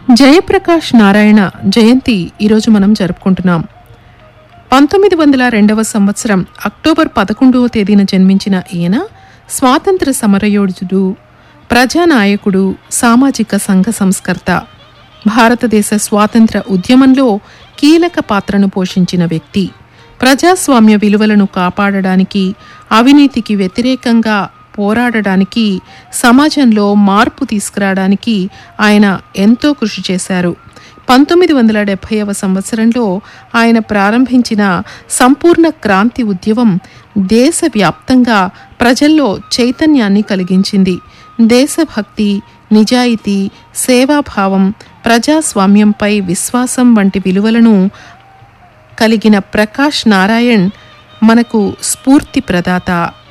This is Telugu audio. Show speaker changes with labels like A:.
A: జయప్రకాష్ నారాయణ జయంతి ఈరోజు మనం జరుపుకుంటున్నాం. 1902 సంవత్సరం అక్టోబర్ 11వ తేదీన జన్మించిన ఈయన స్వాతంత్ర సమరయోధుడు, ప్రజానాయకుడు, సామాజిక సంఘ సంస్కర్త. భారతదేశ స్వాతంత్ర ఉద్యమంలో కీలక పాత్రను పోషించిన వ్యక్తి. ప్రజాస్వామ్య విలువలను కాపాడడానికి, అవినీతికి వ్యతిరేకంగా పోరాడడానికి, సమాజంలో మార్పు తీసుకురావడానికి ఆయన ఎంతో కృషి చేశారు. 1970వ సంవత్సరంలో ఆయన ప్రారంభించిన సంపూర్ణ క్రాంతి ఉద్యమం దేశవ్యాప్తంగా ప్రజల్లో చైతన్యాన్ని కలిగించింది. దేశభక్తి, నిజాయితీ, సేవాభావం, ప్రజాస్వామ్యంపై విశ్వాసం వంటి విలువలను కలిగిన ప్రకాష్ నారాయణ్ మనకు స్ఫూర్తి ప్రదాత.